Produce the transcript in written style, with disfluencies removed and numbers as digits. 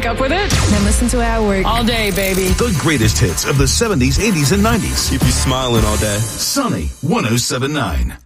wake up with it, then listen to it at work. All day, baby. The greatest hits of the 70s, 80s, and 90s. Keep you smiling all day. Sunny 107.9.